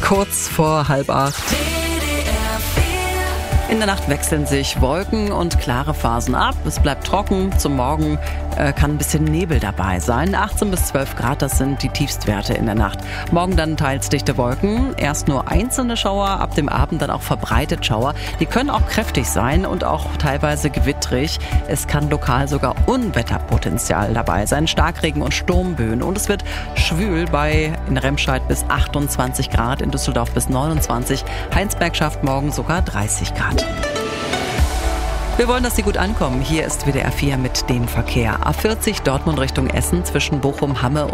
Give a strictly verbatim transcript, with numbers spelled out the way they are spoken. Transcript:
Kurz vor halb acht. In der Nacht wechseln sich Wolken und klare Phasen ab. Es bleibt trocken. Zum Morgen äh, kann ein bisschen Nebel dabei sein. achtzehn bis zwölf Grad, das sind die Tiefstwerte in der Nacht. Morgen dann teils dichte Wolken. Erst nur einzelne Schauer, ab dem Abend dann auch verbreitet Schauer. Die können auch kräftig sein und auch teilweise gewittrig. Es kann lokal sogar Unwetterpotenzial dabei sein. Starkregen und Sturmböen. Und es wird schwül bei in Remscheid bis achtundzwanzig Grad, in Düsseldorf bis neunundzwanzig. Heinsberg schafft morgen sogar dreißig Grad. Wir wollen, dass Sie gut ankommen. Hier ist W D R vier mit dem Verkehr. A vierzig Dortmund Richtung Essen zwischen Bochum, Hamme